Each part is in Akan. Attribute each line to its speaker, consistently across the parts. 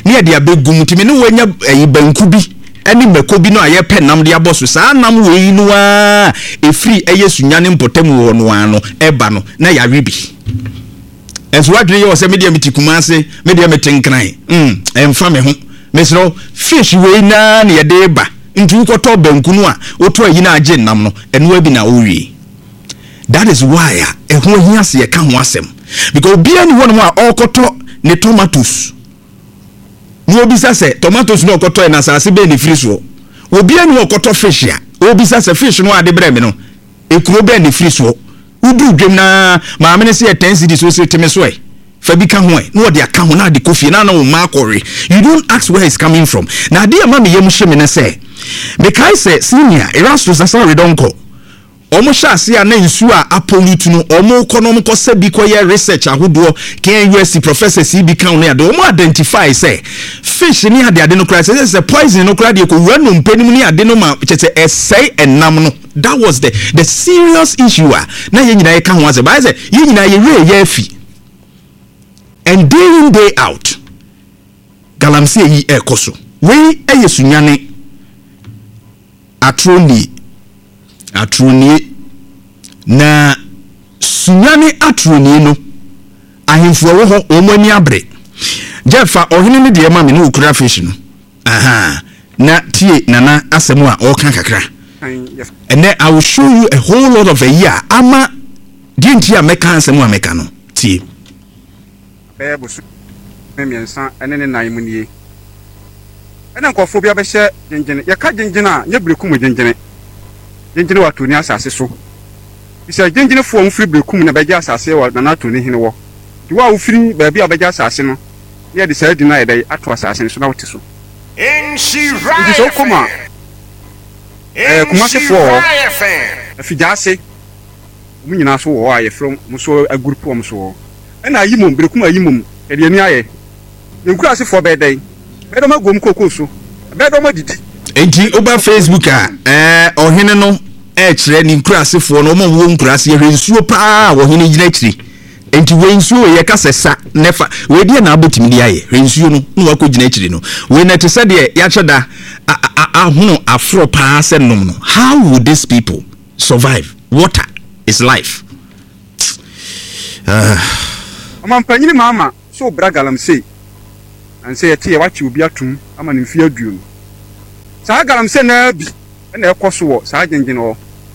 Speaker 1: ne ye de abegum timi ne wanya banku bi eni meko bi no aye pe nam de aboso saa nam we no a efri eye sunyane mpotam wo no ano eba no na ya rebi enso wadwe ye wo se media mitikumase media metenkran emfa me ho mesro fish we na ne ye de ba nti ukoto banku no a oto ayi na age nam no eno abi na owie. That is why ehun hiase ye ka ho asem because obi ani ho no a okoto ne tomatoes no obisa se tomatoes no okoto na asase be ne free so obi ani okoto fish ya obisa se fish no ade bre me no ekuro be ne free so udu dwem na ma me ne se 10 cedi so se teme so fa bi ka ho no de aka ho na de kofi na na wo ma akore. You don't ask where it's coming from. Na de ma me yem hye me ne se me kai se senior Erastus Asare donko omo shase a na nsu a apollute no omo konom ko se bi koye research ahodo kan USC professor CB kan no ade omo identify say fish ni ade no kra say poison no kra de ko wura no mpanim ni ade no ma chete essay enam no. That was the serious issue na ye nyina ye ka ho ase ba say ye nyina ye we ye afi and day in day out galamsey yi ekoso we eyesunyane atroni na sunyane atroni no ahemfo wo ho omani abre jefa ohene ne de ma me no ukura fish no na tie nana asemu a oka kakra and then I will show you a whole lot of a year ama dinti a meka asemu a meka no tie
Speaker 2: bebusu memiensa ene ne nan mu nie ene nkofo bia be hye gengene ye ka gengene a nye brekum gengene wato ni asase so isa gengene fo mfiri brekum na beja asase wa na nato ni hene wo di wa ufiri ba bia beja asase no ye de say di na ye dai ato asase so na wote so ndi so kuma kuma se fo afijase mu nyina so wo aye from muso a group wo muso ena ayimom brekum ayimom e de ni aye nkura se fo be dai bedo magom kokoso bedo madidi
Speaker 1: enti oba Facebook ohene no kire ni nkurasefo no mo wo nkurase hwensuo pa wo hene gina kire enti wensuo ye ka sesa nefa we die na abotimi dia ye hwensuo no no wa ko gina kire no we na tese de ya cheda ahunu afro pa se nom no. How would these people survive? Water is life.
Speaker 2: Amampanyini mama so bragalamsey and say tie wachi obi atum ama ne mfia duo saa galamsey na bi na ekoso wo saa gengene wo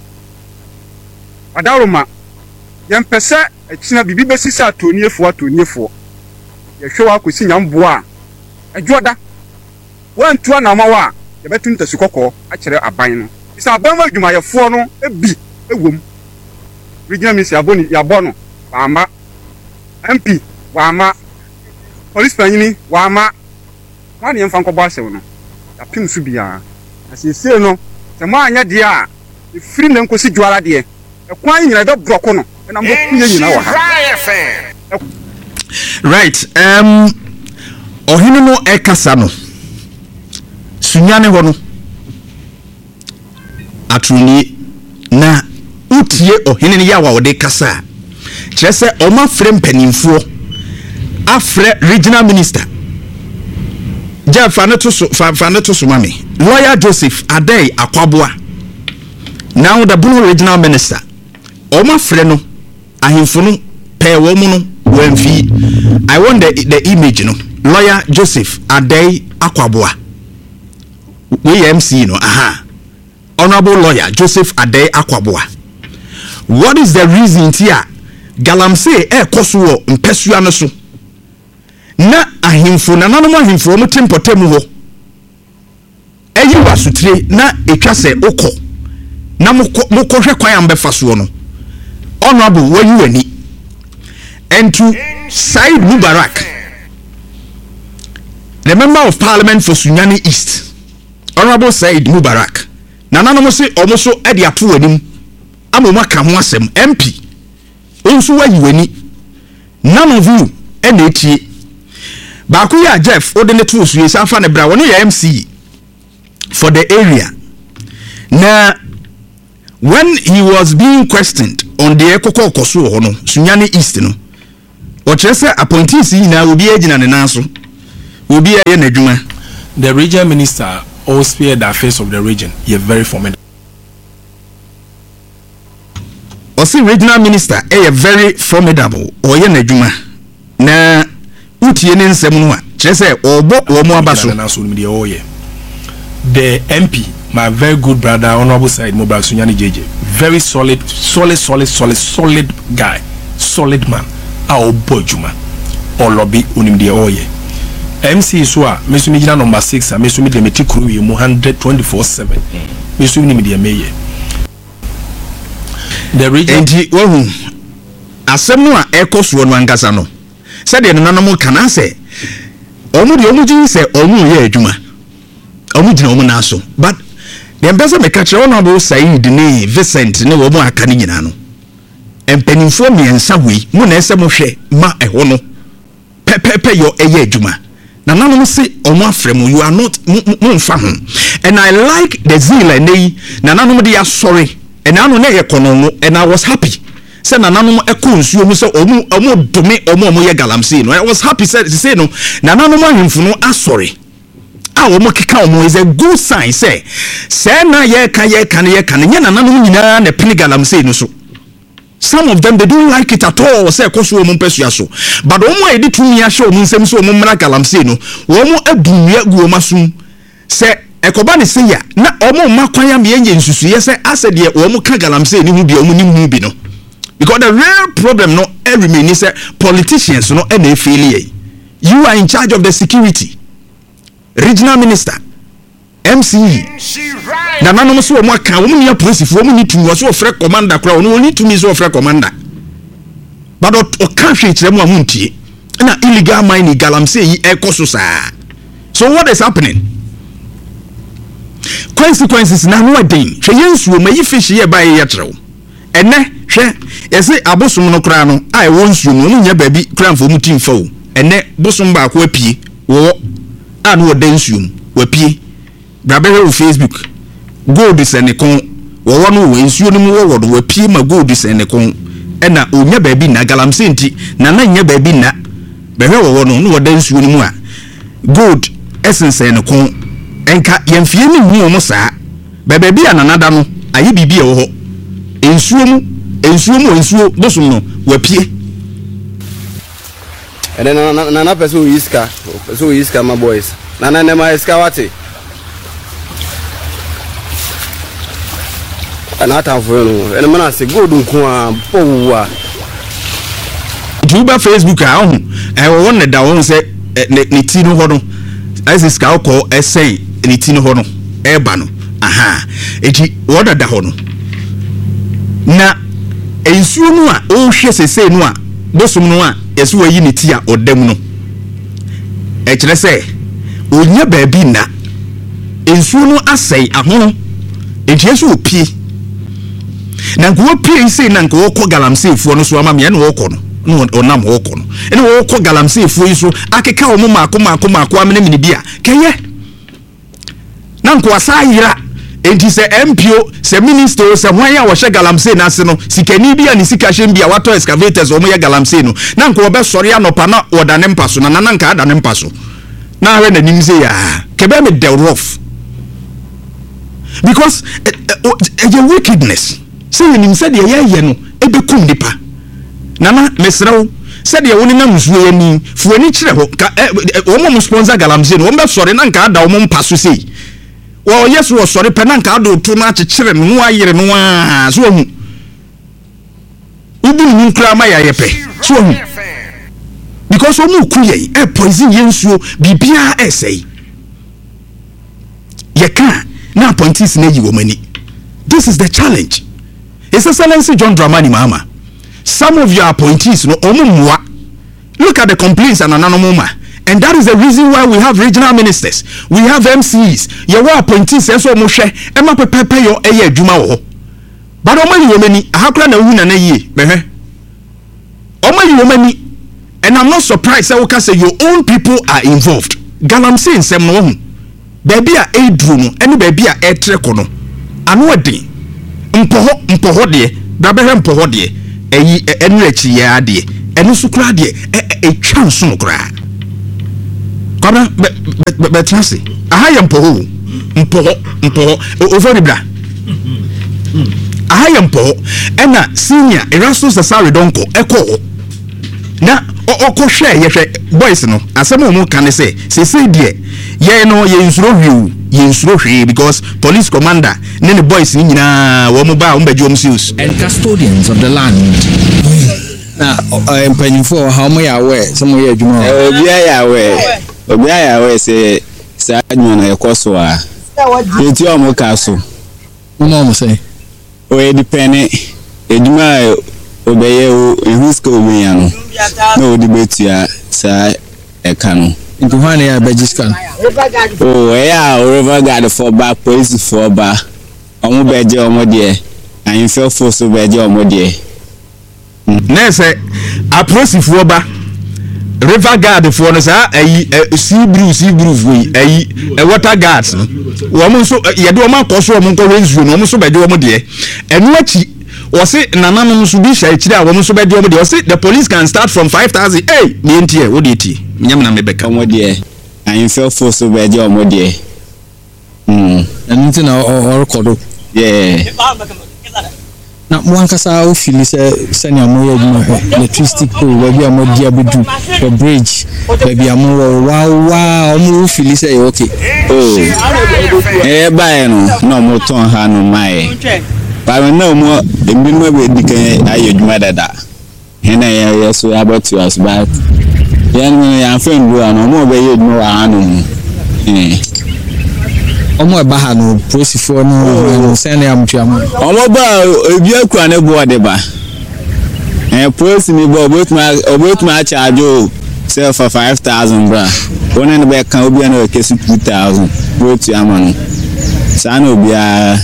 Speaker 2: adaroma yempese akina bibi besi sa atoniefo ye hwe wa kosi nyambo a adwoda wantu na mawa ye betum tasikoko a kire aban no isa aban ma dwumayefo no ebi ewom regional minister aboni yabono ama MP wama police panyini wama wani yemfa nkobo asew no apim su bia asese no se mo anya de a free na nkosi dwara de ekwan nyina be broko no na mo kunye nyina wa
Speaker 1: right ohinu no ekasa no sunyane ho no atruni na utie ohinu ne yawa wode kasa kire se oma frem panimfuo afre regional minister Jefa ne to so mami lawyer Joseph Adey Akwaboa now the Bono regional minister oma frɛ no ahemfo no pɛ wo mu no wamfi. I want the image no lawyer Joseph Adey Akwaboa we MC no honorable lawyer Joseph Adey Akwaboa. What is the reason here galamsey koso wo mpesua no so na ahemfo na nanom ahemfo mo tempotem ho eyi wasutire na etwa se okọ na mokọhwe kwan ambefa so no honorable wayi wani entu Said Mubarak, the member of parliament for Sunyani East, honorable Said Mubarak na nanom se omoso e de ato wanim amoma ka ho asem MP onso wayi wani none of you na etie Bakuya Jeff Odene Tools we safa ne bra wono ya MC for the area. Now when he was being questioned on the ekoko koso hono Sunyani East no o chese appointees na obi agina ne nanso obi a ye na adwuma.
Speaker 3: The region minister all spear the affairs of the region. You're very formidable.
Speaker 1: Osi regional minister very formidable oye na adwuma na utie ne nsem no a kire se obo wo mo abaso.
Speaker 3: The MP, my very good brother, Honorable Said Mobile Sunyani JJ, very solid guy, solid man. Our boy Juma, or lobby unim de oye. MC Swa, Messumijina number 6, and Messumi de Metikuru, 124/7. Messumi de Maye. The region,
Speaker 1: Asemua Echoes one Wangasano. Said the Nanomo Kana say, Omuji say, Omu ye Juma. Omunaso, but the ambassador may catch Honorable Said Dene Vincent no Omo Akaninano. And peninfo me and Sawi, Munesa Moshe, Ma a hono. Pepe your eye Juma. Nanano say, Oma Fremu, you are not Munfahum. And I like the zeal and they, Nanano they are sorry. And I know Konomo, and I was happy. Said Nanano Ekun, you must say, Omo Dome, Omo Galamsino. I was happy, said, say no, Nanano Manfuno, are sorry. Our Mokika is a good sign, say. Sana ye can Nanano and a Pinigalamsino. Some of them they don't like it at all. Say koso mo pesuaso. But omo edi tumi ya show mo nsem so mo mra galamse no. Omo adumia gu omasum. Say ekoba ne se ya na omo makwan ya me enye nsusu ye say ase de omo ka galamse ni hu bi omo ni hu bi no. Because the real problem no remain is politicians no e na failure. You are in charge of the security. Regional minister, MCE. Na nanom so mo aka wo mu police fo mo ni tumi so ofre commander kra wo ni tumi so ofre commander. But o kan hwe kire mo amuntie. Na illegal mining galamse yi ekoso saa. So what is happening? Consequences na no den. Hwe yensuo mayi fish ye ba ye kyerɛw. Ene hwe yese abosom no kra no ai won suo no nya ba bi kra mfo mu tim fa o. Ene bosom ba ko apie wo an wo den suo wapie. Brabehe on Facebook. Gold is an econ. Wawano wins you no more do appear my gold is an econ. And na unya baby na galamsenti. Nana nya baby na. Behe wawano no dance you more. Gold essence and econ. Enka yemfieni mu omosa. Baby another no. Ayi bibi ho. Ensuo bosum no wapie.
Speaker 4: And then nana person iska. So iska my boys. Nana nema iska wate. And I have and man say go do kwa
Speaker 1: Juba Facebook a won na da won say ne ti no ho no as ska ko say ne ti no ho no e ba no aha eti woda da ho no na ensuo no a o hwe sese no a bosom no a yeso wayi ne ti a odam no e kire say onya ba bi na ensuo no asai ahono eti yeso opie na nko pie sei na nko ko galamse fuo no so ama me na wo ko no onam wo ko no ene wo ko galamse fuo yi so akeka wo maako amene mini bia keye na nko asayira enti se MPO se minister se hwan ya wo hye galamse na ase no sikani bia ni sika hye bia wato excavators wo mo ye galamse no na nko be sori anopa na wodane mpaso na nka adane mpaso na hwe na nim se ya kebe me the rough because a wickedness. Say him said ye no ebekum nipa nana mesrew said ye woni na musuo yani fuani kire ho wo mo sponsor galamse no wo be sori na nka ada wo mo paso sei wo yeso wo sori pe na nka ada to na akekire no ayire no a so hu ubi ni nkra ma ya yepe so hu because wo mu kuye poison yensuo bibia essay ye kan na appointees na yi wo mani. This is the challenge. His Excellency John Dramani Mahama. Some of your appointees no omumwa. Look at the complaints and anonymoma. And that is the reason why we have regional ministers. We have MCs. Your appointees so moshe ema pepe yo eye adwuma wo. But omani wo mani ahakra na hu na ye. Behe. Omani wo mani. And I'm not surprised say your own people are involved. Galamse nsem no hu. Baby a edru no ene baby a etreko no. Ano ade mpoho de brabehe mpoho de eyi enu achi ya de enu sukura de etwa nso no kura kwabra betrase aha yɛ mpoho ofori bra aha yɛ mpoho ɛna senior Erastus Sasare donko ɛkɔ na ɔkɔhwɛ yɛhwɛ boys no asɛm a ɔmo ka ne sɛ sesei deɛ yɛn no yɛnsuro hwee because police commander ne ne boys ni nyinaa wɔn ba wɔn bɛgye wɔn seals
Speaker 5: and custodians of the land. Na mpanyinfo ha mo ya we se mo ye adwuma
Speaker 6: obi ya we se sa adwuma na ekoso a eti o mo ka so
Speaker 5: mo say
Speaker 6: o e depend adwuma obeye o ehuska omeya no na odi betua sa eka no
Speaker 5: nti hwan ya begiscan
Speaker 6: river guard for back police for back omo beje omo de ayinfo so beje omo de
Speaker 1: nese aprosifo ba river guard for no sa sea brew we water guards no wo mo so ye de o ma koso o mo nko renzuo no mo so beje o mo de enu achi o se nananom so bi sha akiri a wo mo so beje o mo de o se the police can start from 5,000 me ntie wo de ti nyam na me beka
Speaker 6: mo de ayinfo so beje o mo de
Speaker 5: enu ti na o record na mwankasa o feel say na mo ye djuma electricity pole we bi amo dia bedu for bridge we bi amo wa o feel say okay
Speaker 6: ba no mo ton ha no mai ba na mo embi no be dikan aye djuma dada hena ya so about you as ba ya friend do no mo be ye djuma wa anu omo eba ha no prosifo no sene amtuam omo ba ebi akura ne bo de ba prosi ni bo obetuma charge o sell for 5,000 bra one ne be kan obi na o kesi 2,000 botu amano sana obi a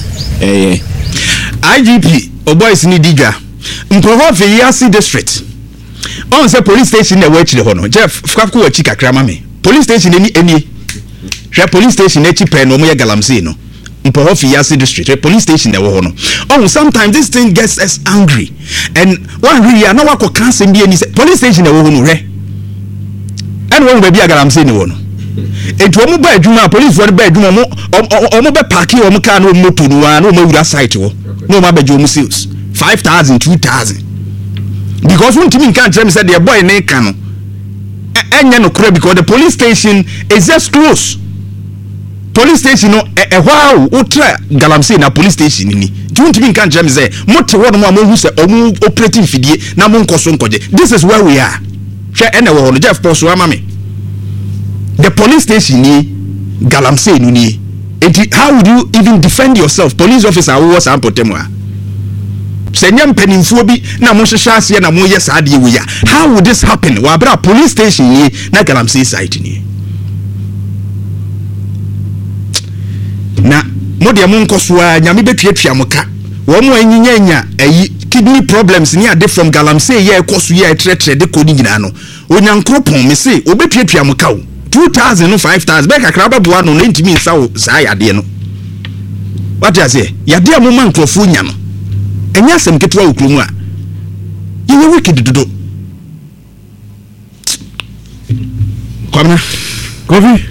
Speaker 1: IGP boys ni diga mprovo fe Yasi district on say police station na wa chire ho no Jeff fkafko wa chika krama me police station eni hwe police station echi pen no mo ye galamsey no mpoho fi Yasi district police station there wo no oh sometimes this thing gets us angry and one really na wa ko cancel bi eni police station there wo no hwe and one be galamsey ni wo no etu omo ba adwuma police for ba adwuma omo be park omo car no moto no wa no mo wura site wo no ma be jomu sales 5,000 2,000 because one team can't tell me say the boy na ka no enye no kure because the police station is just close. Police station no wow ultra galamsey na police station ni don't even can jam say mote wo no mo hu say omu operating fidie na mo nkoso nkoje this is where we are hwe ene wo no Jeff Post wa mame the police station ni galamsey no ni how would you even defend yourself police officer wo was ampotemwa senyam peninfuo bi na mo hwehwe ase na mo yes ade we ya how would this happen wa bra police station ni na galamsey site ni na mode mo nkosoa nyame betuatua moka wo mo anyinya kidney problems ni ade from galamsey ye ekoso ye tretre de kodi nyina no onyankropon me se obetuatua moka 2,000 no 5,000 be kakra beboa no ntimi nsa wo saa yade no what you say yade mo man nkrofo nya no enya asem ketwa okromu a ye wicked dodo kwamna
Speaker 3: coffee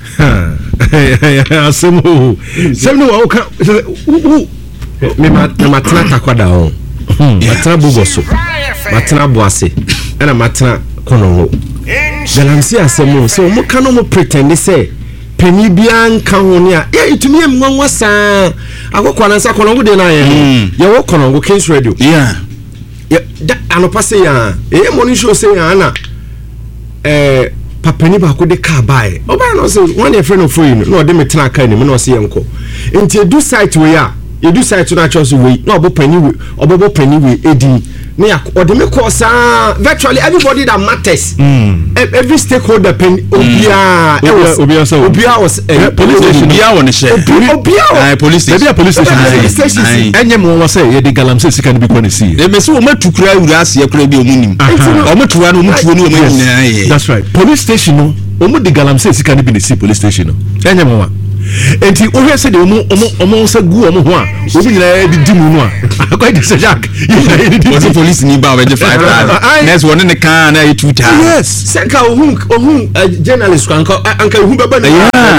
Speaker 3: asemo semno wa oka me matna takwada ho matna bugoso matna boase ana matna kono galamsey asemo so mo kanu mo pretend say penny bia nka ho ne a itumi em nwanwa saa akokwa nansa kono de na ye wo kono Kings Radio
Speaker 1: yeah
Speaker 3: da anopase ya mo ni show say ya na papani ba ko de car buy oba no say one your friend of you no de metena car ni no say enko enti edu site we ya edu site na choose we no obopani we obopani we edi na ya ode me call sa virtually everybody that matters every stakeholder pen obia was
Speaker 1: police station obia won share police station
Speaker 3: enye mo wo say ye de galamsey sika ni bi ko ni si
Speaker 1: e me so o matukura wura ase akura bi omunim o matuwa no mutuwo no o mayina
Speaker 3: that's right police station no o mu de galamsey sika ni bi ni si police station no enye mo wa
Speaker 7: enti o hwe se de omo se gu omo ho a obi nyina di mu no a akwa di se jack
Speaker 1: was police ni ba we 5,000 next one ne kan na 2,000
Speaker 3: yes senka ohun journalist anka hu beba na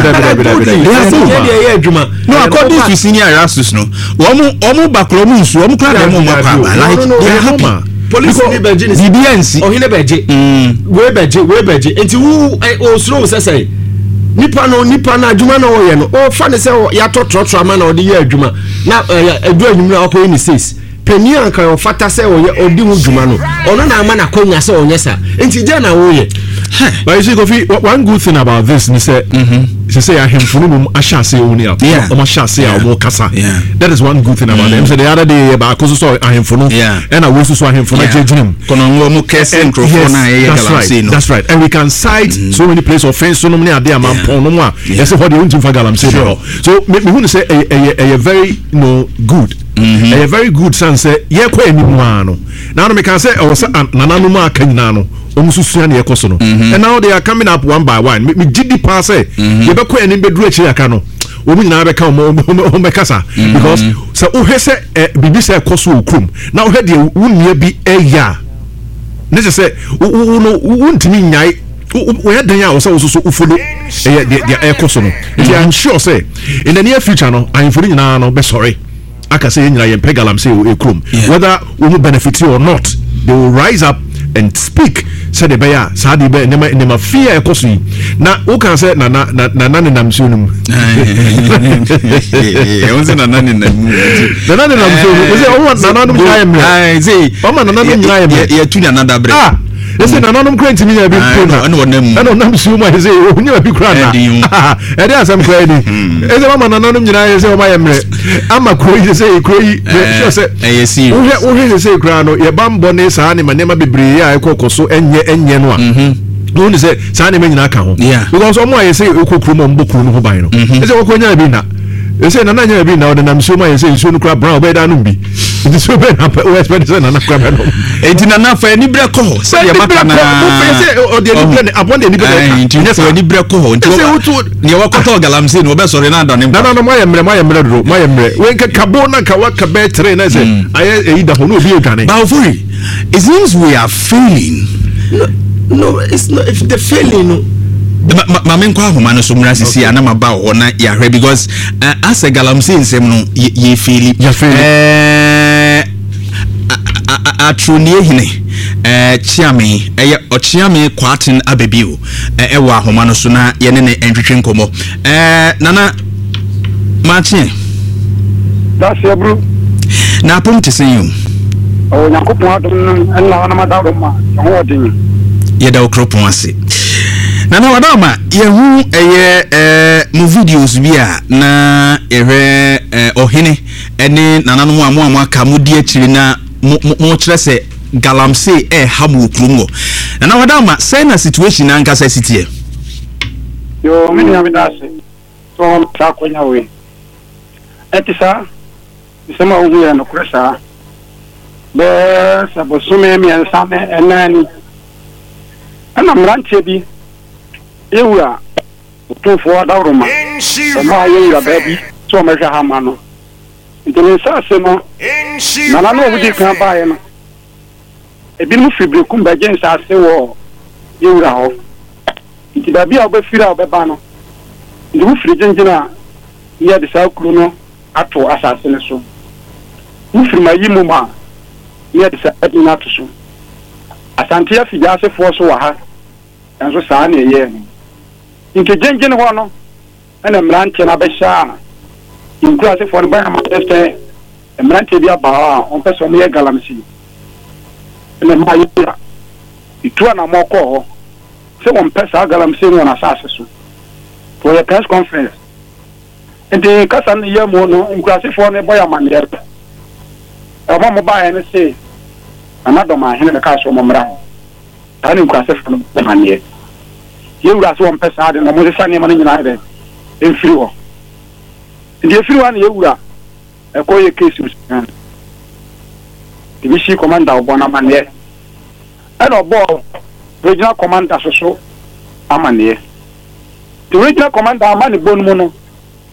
Speaker 1: no according to senior Erastus no omo bakro mu nsu omo kra dem mo pa like they are happy
Speaker 3: police ni beje ni
Speaker 1: BBNC
Speaker 3: ohine beje we beje enti wu o slow say nipa na adwuma na wo ye no o fa ne say ya totrotro ama na o de ye adwuma na edu adwuma na o ni 6 peni anka o fata say o ye odi hu dwuma no ono na ama na konya say onye sa enti je na wo ye
Speaker 7: but you see Kofi, one good thing about this is say I him for no ashase oni o ashase a o kasa that is one good thing about them. So the other day about cause so I him for no and I was so I him for na jejim
Speaker 1: kono mo kese microphone na e galamsey no
Speaker 7: that's right and we can cite so many places offense so no me ade am pon no a yes for the untim for galamsey so me who say a very good a very good sense say ye kwa enimu ano now me can say o say nananu ma akanyina no omususu na yekoso no and now they are coming up one by one me gidi pass say ye be kwa eni bedru achi aka no omu nyina be ka o me kasa because so o hwe say bibi say ekoso okrum na o hwe de wunua bi eya ne say wuntimi nyai we had ya also follow the ekoso no I'm sure say in the near future no I for nyina no be sorry aka say nyina ye pegalam say okrum whether we benefit or not they will rise up and speak said the bear sadi be nema fear ekoso na o kan say na namsu num
Speaker 1: e won say na namsu
Speaker 7: we say o want na num nyayem
Speaker 1: ai say
Speaker 7: o ma na num nyayem
Speaker 1: ye tu na another break
Speaker 7: listen na num crane timi ya bi na no namsu ma say o nya bi kra na e dey asem kra ni e say ma na num nyayem say o ma yemre ama kroyi say kroyi sure say
Speaker 1: e see
Speaker 7: o he say kra no ye bambo ne sa ne manema bebre ya ekokoso enye no a no ni say sa ne nyina ka ho because omo aye say okokuru mo mbokuru no ho ban no e say okonya bi na e say na nya bi na o de nam so ma ye say so no kra brown be da no bi it so be na o expect say na kra be no
Speaker 1: e ti na fa ni bre ko ho say ye maka na
Speaker 7: say o de ni bre abon de ni bre
Speaker 1: ka say ni bre ko ho nti ni wa ko to galamsey no be sorry na da ne
Speaker 7: na ma ye mre do ma ye mre we ka kabo na ka wa ka be tre na say aye e da ho no bi odwane
Speaker 1: ba ofuri it seems we are failing
Speaker 3: no it's not if the failing no
Speaker 1: mamen kwa homa no so mra sisi anama ba ho na ya hwe because as a galamsey nsem no ye faili atronie hine chiame ochiame kwatin abebio ewa homa no so na ye ne entwetwe nkomo nana machi
Speaker 2: that's your bro
Speaker 1: na pom te sen you
Speaker 2: o yakopon adom na ma da ma ho odin
Speaker 1: ye da okropon ase nana wadama ye hu mu videos bi a na ehwe ohene ene nana no amu aka mu di akiri na mo kire se galamsey hamu okrumgo nana wadama say na situation na nka say sitie
Speaker 2: yo mini amidase so ta konya we etisa isema ohu ya no kresa be sabosume mi ansame enani ana mranche bi ewura tofo adawroma ma yewura baby so ma hwa hama no ntene sase no na no obudi kan baaye no ebi mu fibre kum ba gen sase wo yewura ho nti ba bia obafira obeba no ndu firi genjina ya de sa kru no ato asase ne so mu firi mayimu ma ya de sa adina to so asante ya fija se fo so wa ha enso saa na ye nke genjin ho no ana mrante na be sha inkura se for ba ma teste mrante bia ba on person ye galamsey ene ma yira itu na moko ho se on pesa galamsey no na sase so for your press conference ente kasa na ye mo no inkura se for ne boya manier aba mo ba ene se anado ma hene ka so mo mra tani inkura se for no manier yewura so on pesa de no mo se sane ma nyina de enfiri ho ndi efiri wa na yewura ekoye case usan division commander obona mane and obo regional commander so amane the regional commander amane bonu no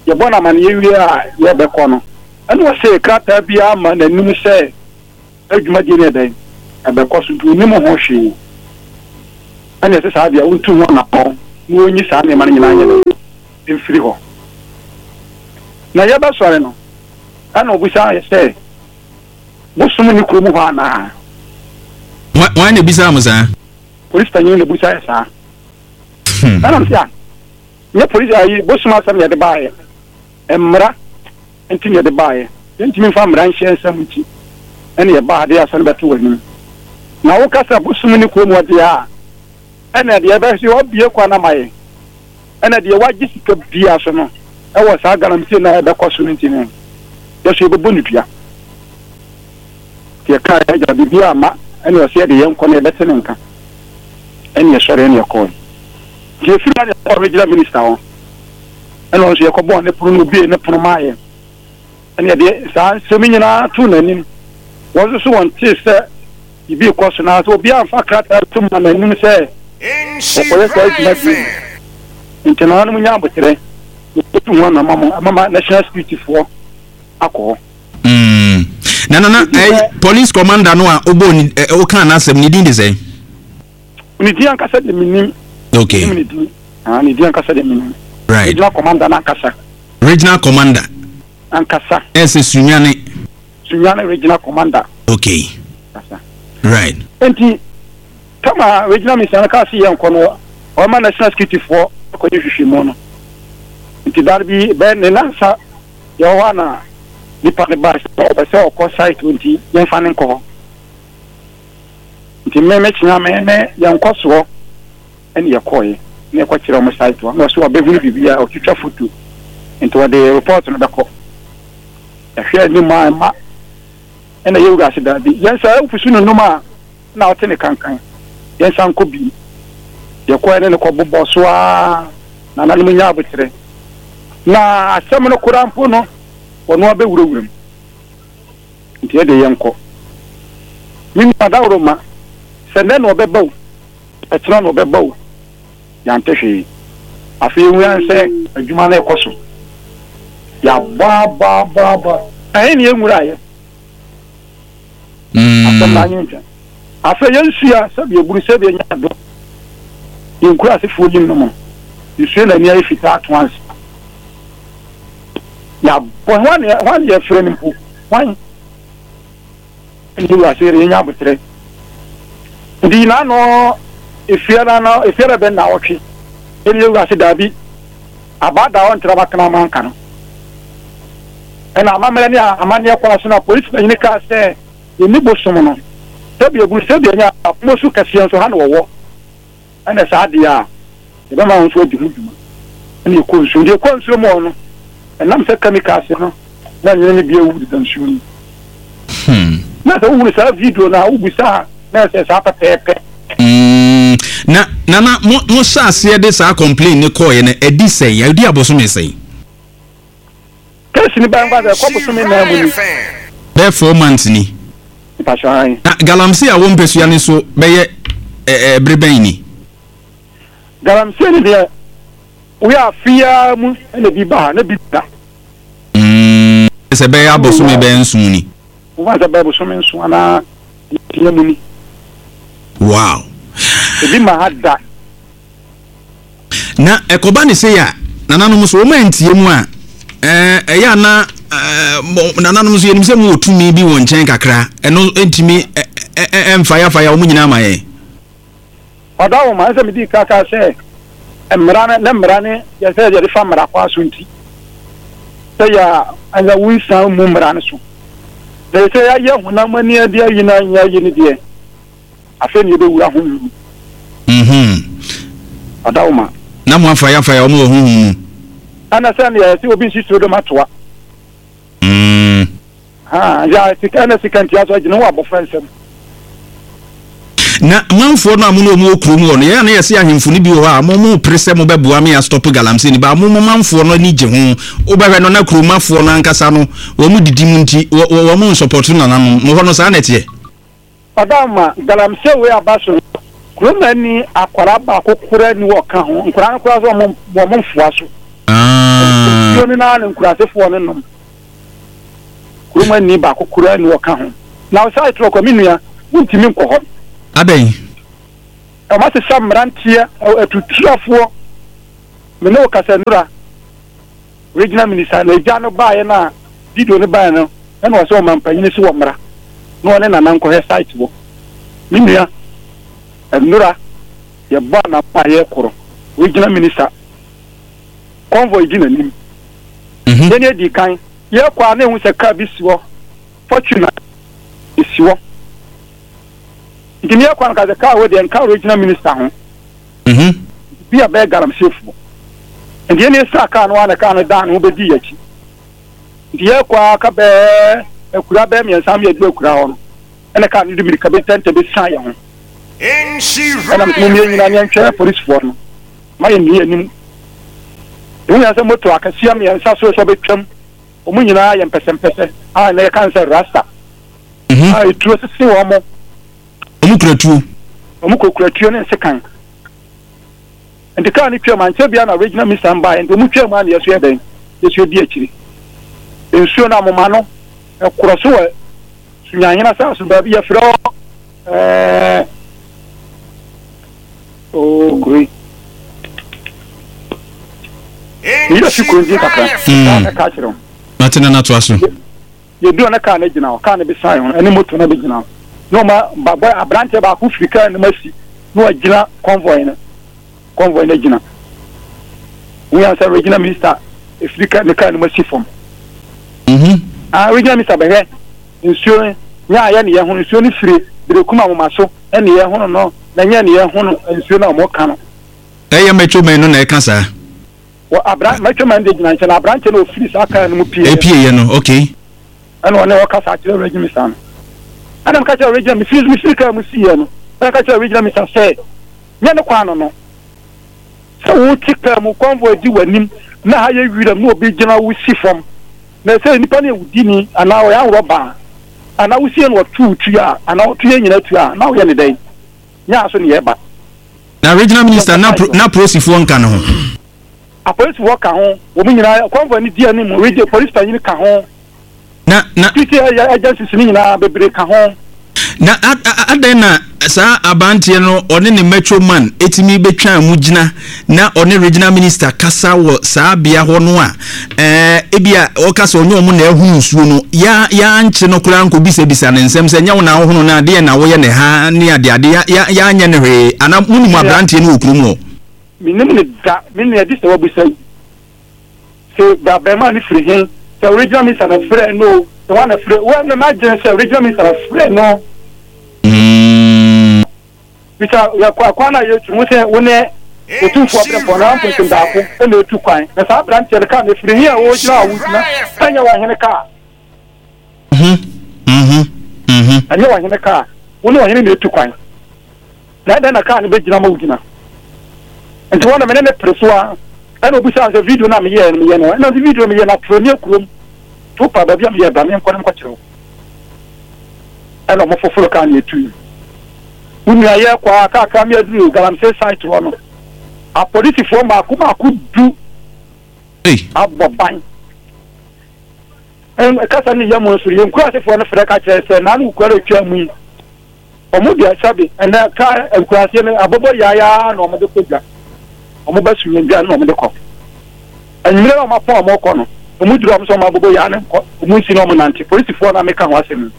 Speaker 2: ye bona man ye wi a ye be ko no ene wo se krata bia ma na nim se adwuma di ne den e be ko so du ni mo ho hwe ene se sa bia untu ho na pon wo nyi sa ne man nyina anya ne mfiri ho na ye ba sore no ana obusa ye se musum ni kromu ho ana
Speaker 1: wa ne bisa mo sa
Speaker 2: police tanyi ne busa ye sa ana sia ne police ayi bosuma sam ye de baaye emra enti ye de baaye enti mi fa mra nhye nsam nti ene ye baa de asan beto wani na wo kasa bosum ni kromu ode a ene de be si obie kwa na maye ene de waji sika bia so no e wo sa garanti na e be koso nti ne ye so be bonu dua ke ka ya bibia ma ene o se de yen ko na be tene nka ene ye sore ene ye ko je fi na original minister on ene o se ye ko bo ne puru no bi ne puru maye ene de sa se mi nyina tu na nim wo so won ti se ibi ko so na so bi anfa krata tu ma na nim se o ko se na ti internal mu nya botere tu won na mama national security for akọ
Speaker 1: na police commander no a obo ni o kan na asem ni din de say
Speaker 2: ni di ankasa de minim
Speaker 1: okay
Speaker 2: ni di ankasa de minim
Speaker 1: right
Speaker 2: regional commander na ankasa
Speaker 1: regional commander
Speaker 2: ankasa
Speaker 1: ese sunyane
Speaker 2: regional commander
Speaker 1: okay
Speaker 2: ankasa
Speaker 1: right
Speaker 2: enti kama regional minister ka si yan kono o ma national security for ko ni hwehwe mo no enti darbi be ne nansa yo wana ni pa ba so ko site nti yan fanin ko nti me chinya me yan koso eni yakoye ne ko kire mo site wa no so obehunu bibia o twitwa foto nti wa de report no beko ya hwe ni ma ena yewga se dabi yan sa ofusu no ma na o tene kankan yan san ko bi yakoye ne ko bobo so a na na mu nya abotre na asem no kurampo no ono abe wurawuram nti e de yenko min padawro ma sende no bebaw etra no bebaw yante hwe afi wian se adwuma na ekoso ya ba ayi ni enwura ye asema nyinja afi yensia sabi eburu sabi enya do yenkura se fuojin no mo isu na ni ayi fita at once ya one year friend mpu one ni wa sere nya butre ndi na no efiara ben na otwe eni wa se dabi abada on traba kana man kan ena amamere ni amane kwa so na police na ka se ni bosom no tabi ebu se bi nya mosu kasian so ha no wo ena sa dia e ba ma on so di huduma eni ko nso mo no nam se chemicals no na nyene bi ewu dan shuni na so wu sa video na ubisa na se sa pepe
Speaker 1: na mo sase de sa complain ni ko ye na edi sei ya edi aboso me sei
Speaker 2: kesi ni banga da ko boso me na mu ni
Speaker 1: be 4 months ni
Speaker 2: pashan
Speaker 1: na galamsi a wo mpesua ni so be ye breben ni
Speaker 2: galamsi ni de we are fear mu na bi ba na bi da
Speaker 1: se be ya boso me be nsun ni
Speaker 2: wo va se be boso me nsun ana ye mu ni
Speaker 1: wow
Speaker 2: bi ma hada
Speaker 1: na ekoba ni se ya nananom so o ma ntie mu a ya na nananom so yenim se mu otumi bi won chen kakra eno entimi fire o mu nyina ma ye
Speaker 2: odawo ma se mi di kaka se emrane ya se ya fa mara kwa sunti se ya anga wisa mu mrane so de se ya ye huna mani ade ayi na nya yi ni de afa ni be wura ho odawo ma
Speaker 1: na mo fire o mu ohun
Speaker 2: ana se ya se obi si do matwa ya tikana sikanti aso jino wa bo fransem
Speaker 1: na manfo no amu no mu okuru mu no ya na yesi ahemfo ni bi ho a mo prese mo beboa me ya stop galamse ni ba mo manfo no ni je ho obehwe no na kurumafo no ankasa no wo mu didi mu nti wo mu support na nanom mo ho no sa na tie
Speaker 2: adama galamse we abaso kuruma ni akwara ba kokura ni wo ka ho nkura nkura so mo mfua so
Speaker 8: yo ni na nkurasefo no nom kuruma ni ba kokura ni woka ho na o sai tro kominua wuntimi nkɔ hɔ
Speaker 1: adan
Speaker 8: e ma se samrantie atutuafo me no kasa nura regional minister na eja no bae na video no bae no na o se o mampanyine si wo mra no ne na nkɔ he site wo minua nura ye ba na pa ye koro regional minister convoy di nanim ne di kan ye kwa na hu se ka bi siwo fortuna isiwo ndimi ye kwa na ka ka wo de nka regional minister ho bi abe garam sefu ndi ne sa ka no ana ka no dan ho be di yachi ndi ye kwa ka be ekura be mi nsam ye du ekura ho ene ka no di ka be tente be sa ye ho ana mumye nyina nyanchwe police for no ma ye ni anim unya se moto akasia mi nsa so betwam omu nyina ye mpesempese a na ye kanse rasta a itu sisi wo mo omu kratuo ne sekan enti ka ni twam anche bia na regional minister mba enti omu twam an yeso eden yeso di akiri ensuo na moma no ekoroso we sunyanyina sa so ba bia fro great. Ida sikunji kakra. Na kachiro.
Speaker 1: Matina na twaso.
Speaker 8: Ye do na ka na gina o ka na be sai ho eni moto na be gina. No ma baba abrante ba ku Afrika na masi. No agina convoy na gina. We are regional minister Afrika na ka na masi form. Regional minister be he. Insurance nya ya ne ye ho insurance free. Bere kuma mo maso ene ye ho no. Na nya ne ye ho no insurance na mo ka no.
Speaker 1: Eye mecho men no na e ka sa.
Speaker 8: Wa abran mecho man de gina na abran che no free sa ka no mu pie.
Speaker 1: E pie ye no, okay.
Speaker 8: Ano ne waka sa kire regional minister. Adam ka kire regional minister ka mu sie no. Ana ka kire regional minister say nya ne kwa no. So wo tika mu convoy di wanim na ha ye wira no obi gina wo si fam. Na say nipa ne wudi ni ana o ya roba. Ana wo sie no tu a ana tu ye nyina tu a na wo ye ne dai. Nya so ne ye ba.
Speaker 1: Na regional minister na prosifo nka no ho.
Speaker 8: A police work ho wo mu nyina convoy ni dia ni mu regional police tanyi ka ho. Na agencies ni nyina bebre ka ho.
Speaker 1: Na adan na sa abantie no one ne metro man etimi betwa mu gina na one regional minister kasa wo sa bia ho no a ebia o kasa onye omu na ehu nsuo no ya nche no kura nko bisa ne nsem se nya wo na ho no na de na wo ye ne ha ne ade ya anya ne hwe ana munum abantie no okuru mu
Speaker 8: minim ne da min ne disa wo bisa so da be man ni free hin so regional minister na free no the one na free when na agency regional minister free no Bisa ya kwa na yetu muse one otufu aprepo na mpunku ndako ene otu kwan na sa branch ya ka na free here wo jira awudina anya wa hene ka anya wa hene ka woni wa hene na otu kwan na da na ka na be jira mawudina enti wona menene presoa ene obisa se video na me ye no na video me ye na troni akurom to pa ba bia me ye ba me nkɔ nkɔkyerɛ ene mo foforo ka na etu unya ye kwa aka mi aduru galamse site wono a police for ma ku du aboban kasa ni yamo suri en kwa se for no freka kire na nu kwara twa mu omo dia sabe en ka enkwase ne abobo yaya na omo de koga omo ba sunye bia na omo de ko enmire ma po omo ko no omo duru omo so ma abobo ya ne ko omo nsi no omo nante police for na meka ho asem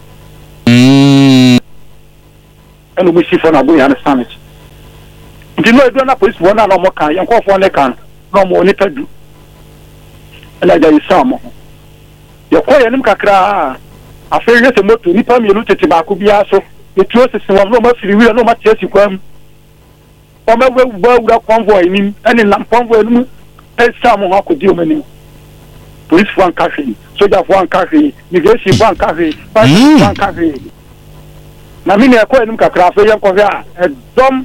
Speaker 8: and we see for na boy understand it. You know, do na police one na no more kan, yan ko for ne kan, no more ni pedu. Ela ja isamo. Ye ko ye nim kakra, afa ye se moto ni pa mi lu tete ba ko bia so, e tuo se se no ma firi wi no ma tiasi kwam. O ma we wura convoy ni, ene lam convoy ni, e samo ha ko di o mani. Police for an cafe, soldier for an cafe, migration for an cafe, passport for an cafe. Na mimi ya kwa enuka krafe ya kwa vya dom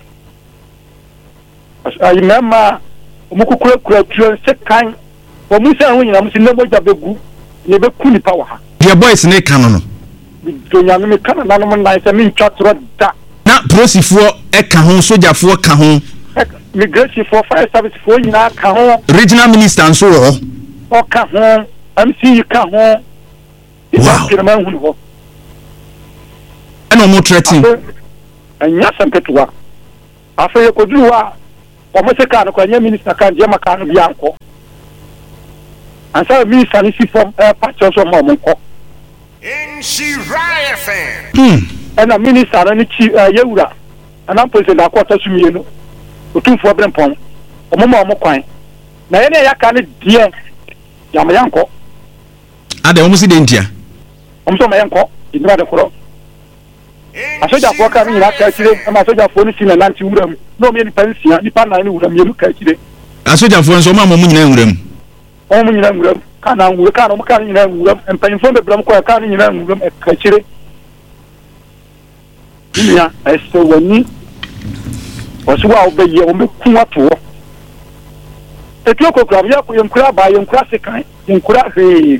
Speaker 8: ayimema omukukura kura tuan sekan wo musa ho nyina musi nemo jabegu ne be kuni pa wa ha
Speaker 1: the boys ne kan no
Speaker 8: to nyame me kan na no na se min twatro da
Speaker 1: na prosifo e ka ho sojafo ka ho
Speaker 8: migration for fire service for nyina ka ho
Speaker 1: regional minister nso wo
Speaker 8: oka ho MC ka ho
Speaker 1: wow
Speaker 8: ina man hu ho
Speaker 1: ana mo threatening
Speaker 8: anya sampetua afa ko duwa o mo se ka no kwa nya minister kan je maka no bia nko ansa minister ni si form patch so mo nko
Speaker 9: in Shiraya fan
Speaker 8: ana minister ni chi yewura ana president akwata sumie no otumfo brempon o mo kwan na yene ya ka ne die ya ma yanko
Speaker 1: ade o mo si dentia
Speaker 8: o mo so ma yanko idura de koro asoja fo ka ni na ka chire ama asoja fo ni sina nanti wuram no me ni pensia ni pa na ni wuram ye ka chire
Speaker 1: asoja fo nso ma mo nyina wuram
Speaker 8: o mo nyina wuram ka na wuram ka no ka nyina wuram empanfo be bram ko ka ni nyina wuram ka chire ya eso wani osuwa obeye o me ku ato etu okokura ya ko yenkura ba yenkura sekan yenkura he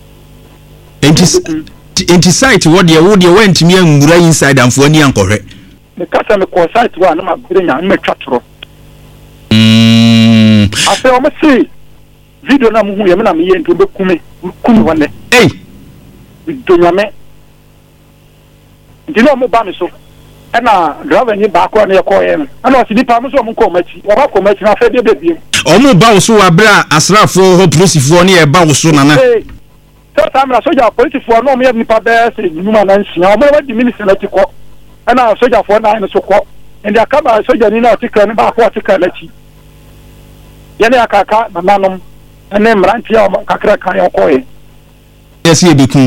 Speaker 1: enti site what they went me ngura inside and for any ankorre
Speaker 8: me kasa me ko site wa na ma bere nya me twatoro afa o me see video na mu hu ye me na me ye nto be kume wane video nya me ndino mo ba me so na driver ni ba ko na ye ko ye no ana o si dipa mo so mo ko machi o ba ko machi na fa de bebiem
Speaker 1: o mo ba wo so wa bra asrafo ho policefo ni e ba wo so nana
Speaker 8: so tamra soja policefo no me nipa be se nyuma na nsia o mo ba di minister na ti ko ana soja fo na no so ko ndi akaba soja ni na tikra ni ba ko tikra la chi yana akaka na nanom ene mranti ya kakra kan ya ko ye
Speaker 1: esi ebekun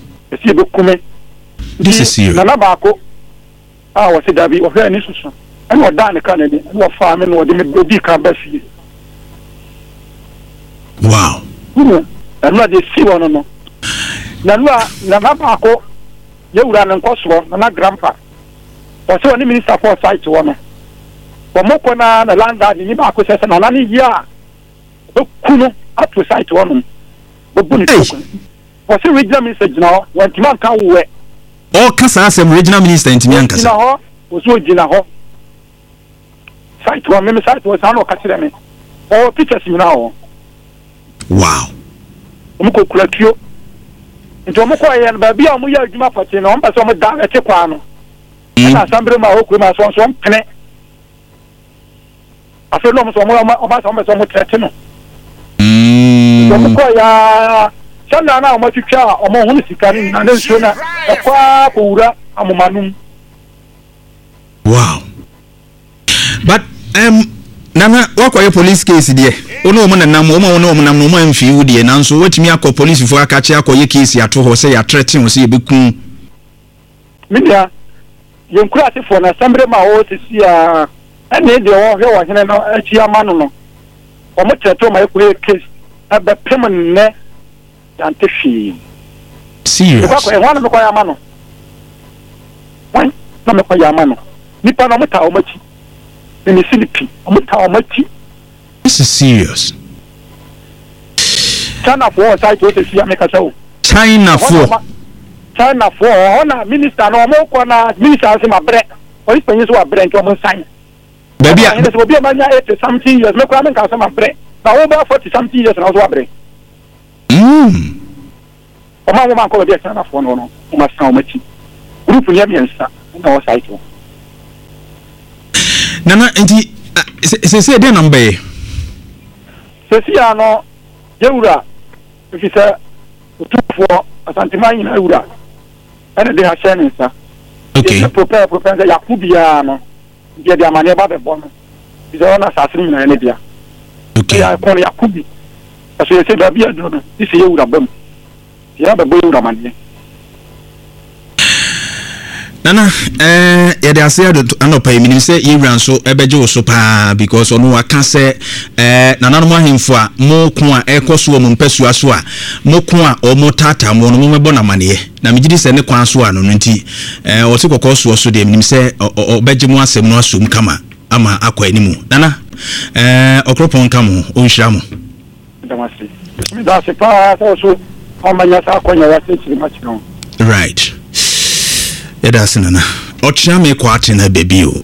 Speaker 1: this is serious
Speaker 8: na ba ko wa se dabi o fe ni susu en o dan kan ni o fa me no de me di kan ba fi
Speaker 1: wow
Speaker 8: na de si wono no na ba ko ye wura na nkoso na grandpa o se woni minister for site wono o mo ko na landlord ni ba ko se na ni ya o kuno atu site wono o bu ni ko o se regional minister jina won ti man kan wo
Speaker 1: o kasa asem regional minister ntimi ankasa
Speaker 8: jina ho o so jina ho site wono me site wo sa no ka kire me o pictures mi na ho
Speaker 1: wow
Speaker 8: omuko kulatio nti omuko ayen ba bia omu ya adwuma pati na omba so omu da ete kwa no na assemble ma okwe ma so mpene afi no so omu so omu trete no omuko ya sanda na omu twitwa omu hunu sikani na nso na kwa powura amumanum
Speaker 1: wow but nana wakoye police case die ono mo nanam o mo nam no mo amfi wo die nanso watimi akọ police fo akache akoye case ato ho se ya threaten ho se ye bekun
Speaker 8: media yenkura ate fo na sambre ma o sisi a ene de o hwe wo hene no achi amano no o mo threaten ma ekoye case aba pem ne ante fi
Speaker 1: serious
Speaker 8: ko e wana no ko ya amano wan no me ko ya amano nipa no mo ta o machi ni silipi omuta omachi
Speaker 1: this is serious
Speaker 8: China for site o se fi America so
Speaker 1: China for
Speaker 8: ona minister no mo ko na minister se ma bre o ipenyi so wa bre nto mo sign
Speaker 1: baby
Speaker 8: a so obi ma nya 80 something years me ko am ka se ma bre na o ba 40 something years na so wa bre o ma mo ma ko be China for no o ma san omachi group ni amiensa na o site o
Speaker 1: nana enti se de number
Speaker 8: se si ano yewura ifisa utufo asantimanyi na yewura ene de ha shenisa
Speaker 1: okay
Speaker 8: prepare yakubia no dia dia mane ba be bono bizo na sasiri na ene dia
Speaker 1: okay
Speaker 8: ya ko yakubi aso yese da bia do no isi yewura bam ya ba bo yewura mane
Speaker 1: nana ya de ase anopa eminim se yewran so ebeje wo so pa because onu aka se nana no ahemfo a mo ko a ekoso wo mpasua so a mo ko a o mo tata mo no mebo na mane na megidi se ne kwan so a no nti o se kokoso so de eminim se obeje mo asem no asom kama ama akwa animu nana okropon kamo o nhira mo
Speaker 8: damasi mi da se pa so o manya sa akonya wa se chiri machino
Speaker 1: right Eda sinana ochiame kwa atina baby o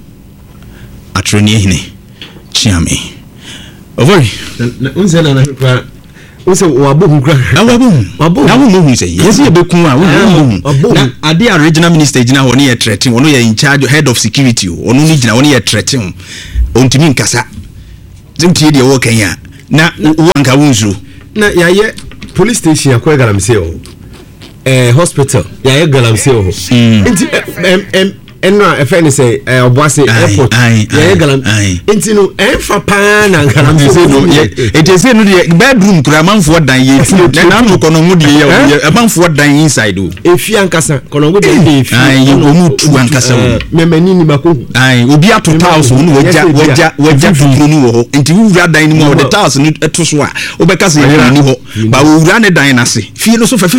Speaker 1: atroni hine chiame ovori
Speaker 7: unse na kwa wo se wabohu kra
Speaker 1: na wabohu say yes ye bekun a wabohu na ade regional minister gina ho ne ye threaten ono ye in charge head of security ono ni gina ono ye threaten ontimi nkasa zimtie de wo kan ya na wanka wonzuru
Speaker 7: na yaye police station akwa galamse o hospital yaye galamse o nti enra efeni say oboase airport yaye galam nti no enfa pa na galamse no it say no the bedroom kura manfo dan ye na no kono mu de ye manfo dan inside o efi ankasa kono mu de efi
Speaker 1: ye omu tu ankasa o
Speaker 7: memani ni bako
Speaker 1: obi atoto house no wajja fukuru no ho nti wura dan ni mo the house no to so a obeka say ye ni ho ba wura ne dan na se fie no so fe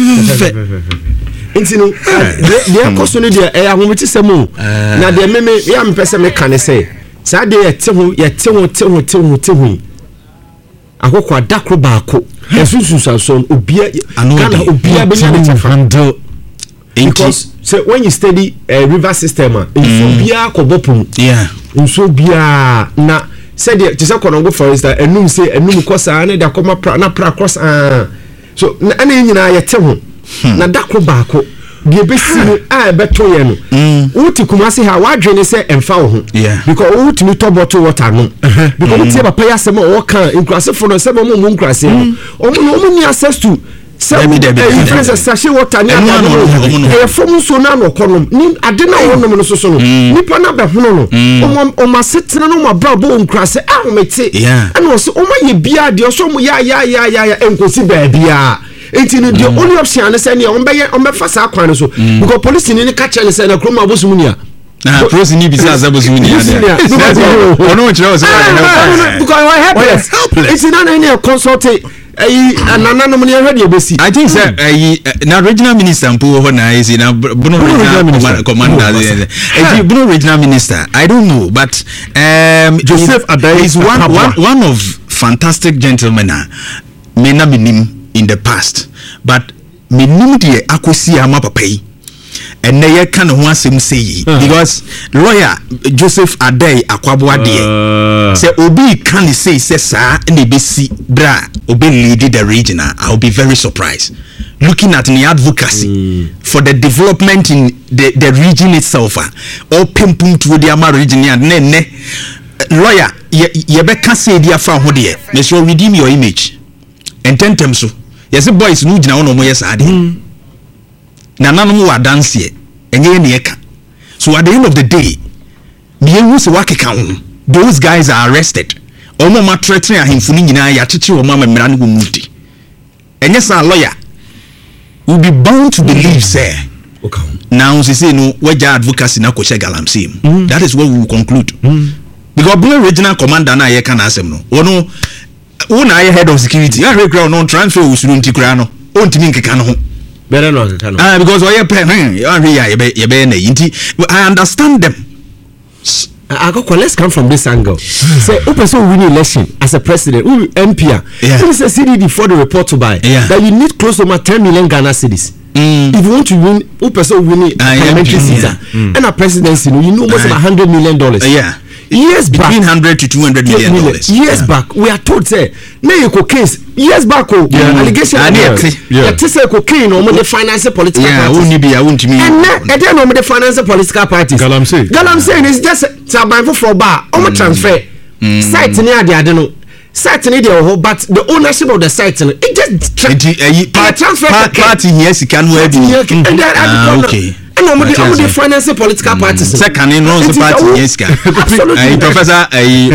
Speaker 1: nti no de koso no de ahometi semo na de meme ya mpese me kan say sa de ye te ho akokwa dakro baako esusu sanson obia kana obia be na handle because so when you study river system obia kobopum nso bia na said to say konongo forest enum say enum kosa na de akoma na pra cross so na nyina ye te ho na dakro baako de besi no a beto ye no wuti kumase ha wadwene se emfa wo ho because wuti mi to bottle water no because wuti papa ya sema wo kan inkrase fo no sema mo nkrase no omo ni access to influencer sachet water ni e fom so na no konom ni ade na wo no so no nipa na be hono no o ma setena no ma bra bo nkrase a o mete ana o so o ma ye bia de o so mo ya enkosi ba bia enti no the only option na say ne on be fa sa kwan so because police ni catch ne say na kroma abosumu ni a police ni bi say abosumu ni a ono chiro so
Speaker 7: because what happens it's not any consult anana mo ne hwe de besi
Speaker 1: I think say na regional minister mpo ho na is na Bruno regional commander Bruno regional minister I don't know but
Speaker 7: Joseph Adai
Speaker 1: is one of fantastic gentlemen me na minim in the past but minim de akosi ama papai and na kan ho asem sei because lawyer Joseph Adai Akwabo Ade say obi kan say sa na besi bra obi lead the regional I'll be very surprised looking at the advocacy for the development in the region itself or pimpum to the ama region and ne lawyer ye be kan say dia fa ho de me so redeem your image ententem so yes boys no gina wono mo yes ade na nanom wa dance e enye ne eka so at the end of the day me wu se wakeka ho those guys are arrested omo ma threaten ahemfu ni nyina ya cheche o ma mmara no gumudi enye sa lawyer will be bound to believe say now say no waja advocacy na ko che galamsey that is what we will conclude because Bruno regional commander na ye kan asem no wono una head of security ya regret no transfer usuru ntikura no ontimi nkeka no ho
Speaker 7: better no nkeka no
Speaker 1: because oye plan ya be na yinti I understand them
Speaker 7: let's come from this angle say who person win election as a president who MP who is a CDD for the report to buy that you need close to 10 million Ghana cedis if you want to win who person win parliamentary seat and a presidency you know almost about $100 million years back
Speaker 1: between 100 to 200 million dollars
Speaker 7: years back we are told say na you case years back allegation that say cocaine or the finance political parties and then no the finance political parties galamsey is just saban for bar transfer site ni ade no site ni dey but the ownership of the site it just transfer
Speaker 1: party here sika no abi okay
Speaker 7: and I'm the finance political parties.
Speaker 1: Second in non party yes ka. Professor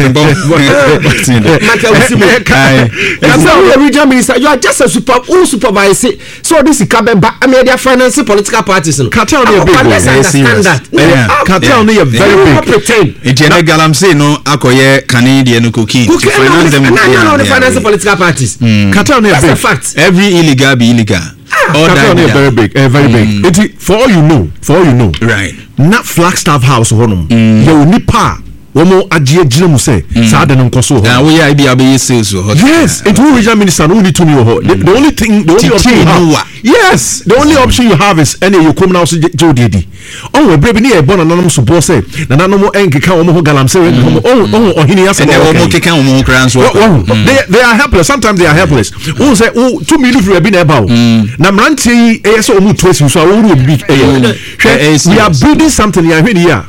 Speaker 7: regional minister you are just a supervisor so this is Kabemba I mean they are finance political parties.
Speaker 1: Cartel no big cartel no very big. It na galamsey no akoye Canadian no cocaine to finance them
Speaker 7: the finance political parties.
Speaker 1: Cartel no big.
Speaker 7: Fact.
Speaker 1: Every illegal be illegal.
Speaker 7: Cartel
Speaker 1: no
Speaker 7: very big, very big. For all you know,
Speaker 1: right?
Speaker 7: Not Flagstaff House honum. You nipa womo agye gyina mu say saa de no nkoso ho
Speaker 1: we ya bia be sales ho.
Speaker 7: Yes, it will regional minister no need to know ho. The only thing, the only option you have, yes, the only option you have is any you come now so jodi. Oh, we brebe ni e bon nanom so bo say na nanom enkeka wo mo ho galamse we oh hini ya say
Speaker 1: wo mo keka wo mo kran so.
Speaker 7: They are helpless. Sometimes they are helpless. Who say 2 million for be na eba o. Na mrantie e say o mu twesi so wo ru obi we are building something here here.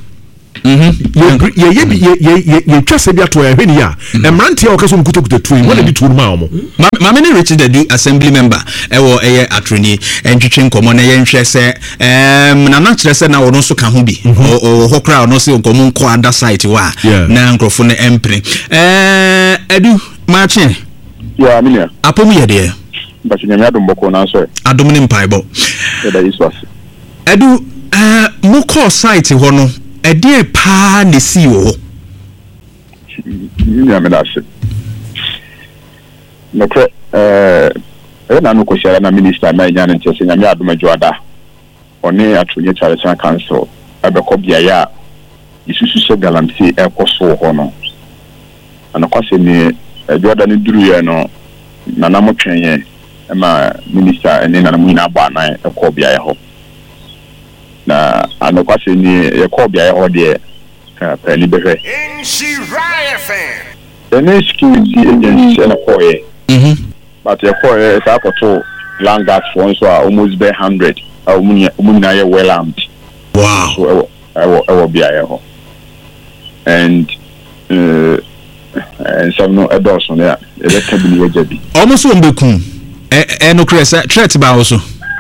Speaker 7: ye twase bia to ya hwani ya emrante ya okaso mkutokuto twin wona di tuuru ma omo
Speaker 1: ma me ne Richard Adu assembly member ewo eye atroni entwetwe nkomo na ye nhwe se na na kire se na wono so ka ho bi o hokra no se nkomo nko under site wa na nkrofo ne empre Adu mache
Speaker 10: ya minia
Speaker 1: apomu ye de
Speaker 10: ba chinyanya adom boko na so
Speaker 1: adom ne mpaibo
Speaker 10: da iswas
Speaker 1: Adu mo call site ho no ede pa ne si wo
Speaker 10: minia me da se no kre na no ko share na minister na nya nche se nyame adom adwoada oni atunye charity council abekọ bia ya isusu se galamsi ekoso ho no ana kwase ni adwoada ni duru ye no na na mo twenye ma minister ene na mo ina ba na ekọ bia ye ho na ana kwase ni ekọ bia ye ho de pani behwe ene security agency na koye but ekọ e ta koto land guard for so almost be 100 umuna ye well armed.
Speaker 1: Wow.
Speaker 10: So I will be here. And some no adults on there. Let's have the JB.
Speaker 1: Almost on the kun. No cresa threat ba also.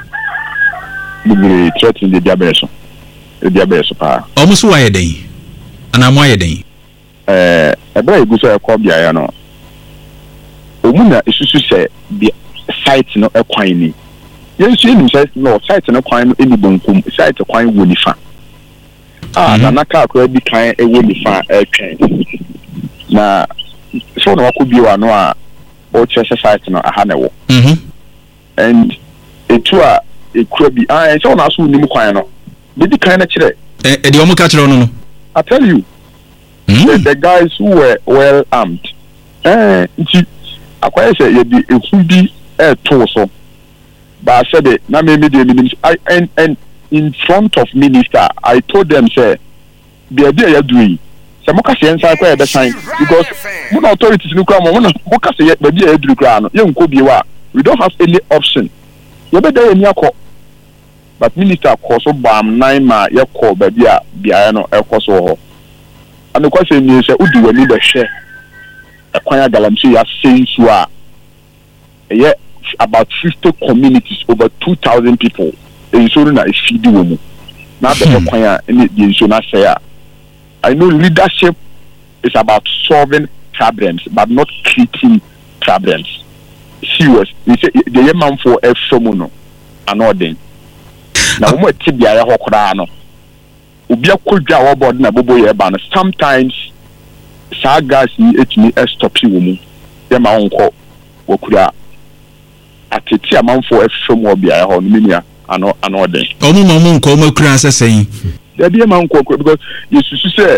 Speaker 10: The threat in the diabetes. The diabetes pa.
Speaker 1: Almost why den. Ana mo ye den.
Speaker 10: E bra egu so e ko bia ya no. Omuna isusu se the site no e kwan ni. Yes, you say no site no kwan any bonkum site kwan wo ni fa na naka akwa bi kan e wo ni fa e twen na so na wakobi wa no a o chese site no aha na wo and etu a ekura bi so na so ni mu kwan no bi kan na kire
Speaker 1: e de omo ka kire no
Speaker 10: I tell you the guys who were well armed nti akwa say ye bi eku bi to so. But I said it, na me and in front of minister, I told them say, the idea you're doing. Some more say inside where the sign because when authorities look around, when more say the idea you do, you could be what we don't have any option. You better in your call, but minister cause so bam 9 ma your call baby biano el coso. And the question is, who do we need a share? A choir galamsey are saying so. Yeah. About 50 communities, over 2,000 people. In Soruna is feeding women. Now the choir in the say, I know leadership is about solving problems, but not creating problems. Serious. They say the young man for a somono, an ordin. Now, what Tibia Hokorano? Ubia could be our board na bobo yeban. Sometimes sagas ni stop you woman. Yama uncle Wokuda. Ateti amanfo efom obia ho minia ano den
Speaker 1: omu nko makura asesan
Speaker 10: there be amanko because yesusu say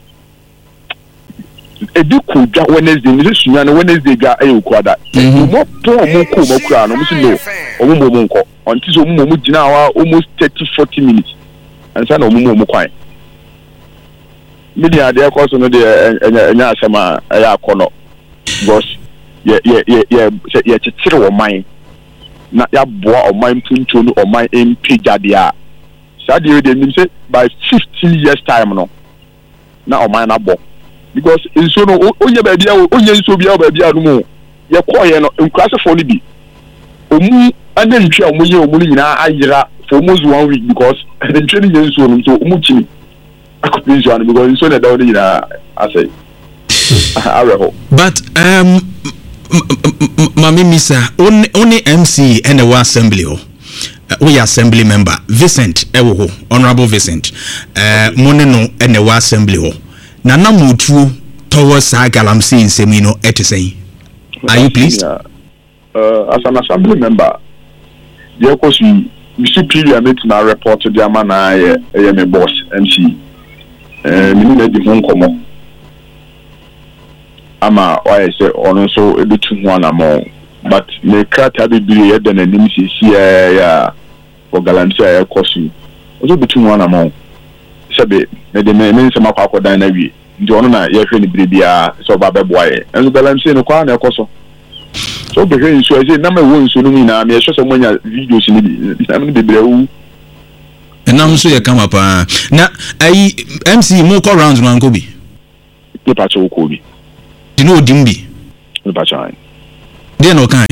Speaker 10: ediku dwa Wednesday ni sunya na Wednesday ga ayukwada mo to mo ko makura no musi no omu nko until so omu gina wa almost 30-40 minutes and say na omu kwan media dey cause no dey enya asema ya akono because ye titire wo man na ya boa o man puncho no o man empijade a sade dey nim say by 15 years time no na o man na bo because inso no onye ba bia onye inso bia ba bia no mu ye koye no nkrase fo ni bi omu anantwi a omu ye omu nyina ayira for almost 1 week because the training inso no so omu chini akopinso an because inso na dawo ni nyina asay
Speaker 1: but Mami Misa, only MC and a assembly. We assembly member Vincent Ewo, Honorable Vincent. Moneno and a assembly. Nana mutu towards Galamsi in Semino etisay. Are you pleased?
Speaker 10: As an assembly member, the course you superior met na report to the man I am a boss MC. Minute the home come. ama why say ono so ebitu ho anamo but me krata bibiri e den anim sisi ya for galamsey ya kosu ozo bitu ho anamo sebe me de me nse makwa dan na wie ndi ono na ye hwe ni bibia so ba beboa ye enzo galamsey no kwa na ekoso so be hwe nso ase na me wo nso no na me hwe so monya videos ni bi na me bibire wu
Speaker 1: enam so ye kama pa na ai MC mo call rounds no anko bi
Speaker 10: pe pa cho ko bi
Speaker 1: di no dimbi
Speaker 10: pe pa cha
Speaker 1: de no kan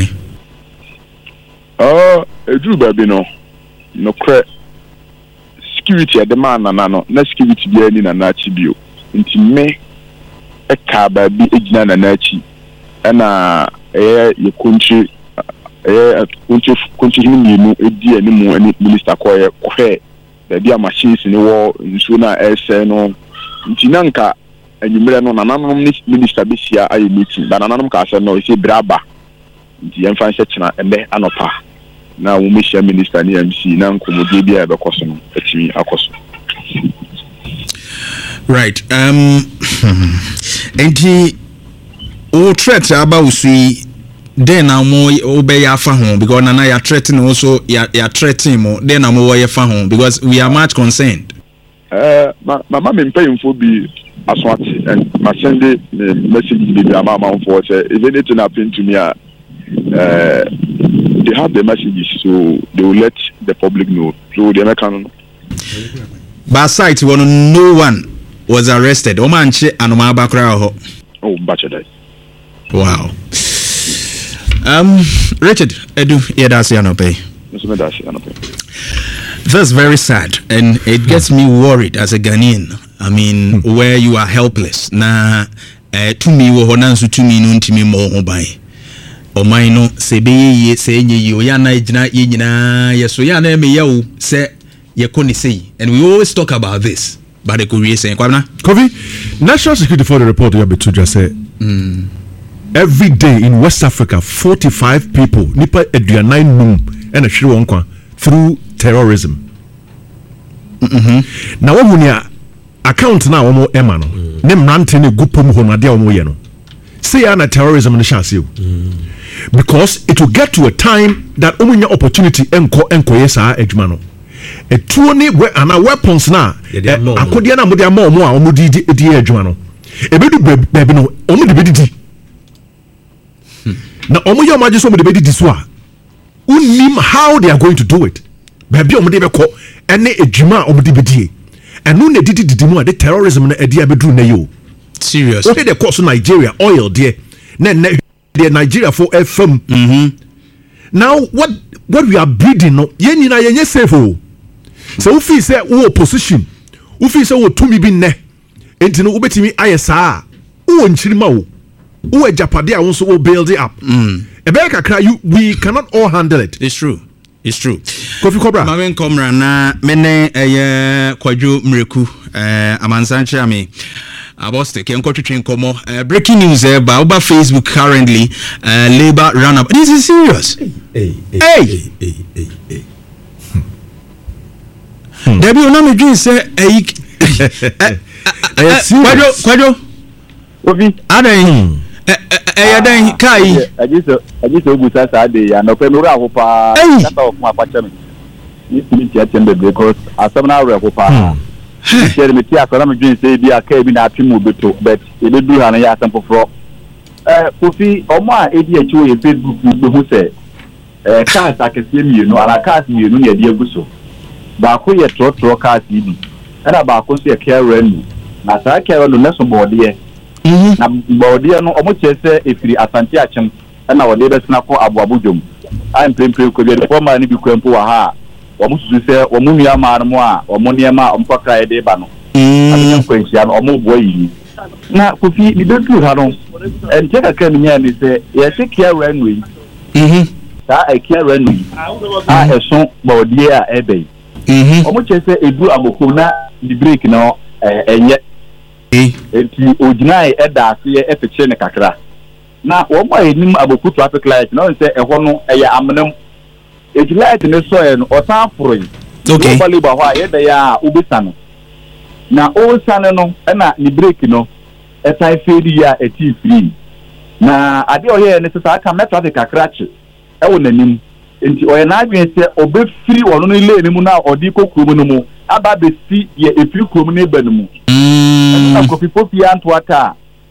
Speaker 10: edru ba bi no kre security the man na security bi ani na chi bio nti me e ka ba bi ejina na chi na ye country ni mu edi ani mu ani minister ko hwe da bia machines ni wo nsu na ese no nti nanka anyimre no nananom ni minister bi sia ayi meeting ba nananom ka ase no ise braba nti yemfa nse kina ebe anopa na wo mehia minister ni MC na nkomodie bia ebe koso no atimi akoso
Speaker 1: right enti o threat aba usui then na mo obey afa ho because na ya threatening also ya threatening mo then na mo we fa ho because we are much concerned
Speaker 10: mama me pay for be aswati and my send message be mama for say if anything happen to me they have the messages so they will let the public know so they can
Speaker 1: by site no one was arrested o man che anoma bakra ho
Speaker 10: oh bacha that
Speaker 1: wow Richard Edu Yedasi Anope. That's very sad and it gets me worried as a Ghanaian. I mean, where you are helpless. Na to me wo honansu to me no ntimi mo ho ban. O man no se be ye se nye o ya na ejina ye nyina ye so ya na me ye o se ye ko ni sei. And we always talk about this. But the Korea saying kwabna.
Speaker 7: Kofi, National Security for the report you be to just say every day in West Africa 45 people nipa eduanai num and a hwere wonkwa through terrorism. Na wo hunia account na wo mo ema no ne mrante ne gupom ho na de wo mo ye no say ya na terrorism no chance because it will get to a time that omunya opportunity enko yesa adwuma no etuo ni ana weapons na akodia na mo de ama omo a omo di adwuma no ebedu baby no omo de bedidi na omo yo maje so mo de bedidi so a unim how they are going to do it baby omo de beko ene adwuma omo de bedie enu na didi mu a the terrorism na edi abedru na yo
Speaker 1: serious
Speaker 7: okay the course Nigeria oil there na the Nigeria for FM now what we are breeding no ye nyina ye safe o so we feel say wo position we feel say wo tumi bi ne enti no obetimi ayesa wo nchirima wo japade a wo so wo build it up ebe kakra we cannot all handle it.
Speaker 1: It's true
Speaker 7: Kofi Kobra
Speaker 1: mamen komra na mene kwadwo mreku amansanche ame aboste ke nkotwetwe nkomo breaking news ba over Facebook currently labor run up. This is serious. Hey. Debi ona me dwen say kwadwo
Speaker 10: Kofi
Speaker 1: adan dan kai
Speaker 10: ajiso ogusa sa de ya no pe lori akopa kata of ma pacha me ni ti atembe because asamna re akopa share me ti akora me dwen say bi aka bi na atwemu beto but e be duru han ya asampofro Kofi omo a edi achi wo Facebook be hu say cars akese mienu ala cars mienu na edi aguso ba ko ye trotro cars bi era ba ko so ye care na sa care no so bode na body no omo chese efiri asante achem na wode besina ko abuabudwom am prempre ko bi de forma ni bi kwampo wa ha omo susu se omo nua ma no a omo niema ompa krae de ba no abenya kwanchia no omo bo yi na Kofi ni betu ha no en cheka kan nya ni se ye se kia ranwe ta e kia ranwe a eso body a ebe omo chese edu aboko na di break no enye eti ojinai eda ase efeche ne kakra na wo mo enim aboku traffic light no say ehwo no eye amnem ejilight ne so e no osan foro
Speaker 1: okay
Speaker 10: bali ba ho a yeda ya ubisa no na o san no na ni break no ɛsan fɛdi ya ɛti free na ade ɔyɛ ne sɛ aka met traffic akrache ɛwɔ n'anim nti ɔyɛ n'adwene sɛ ɔbɛfiri ɔno no lane mu na ɔde kɔ kurom no mu aba bɛsi yɛ efiri kurom no eba no mu ɛna kɔfifo fie antoa kaa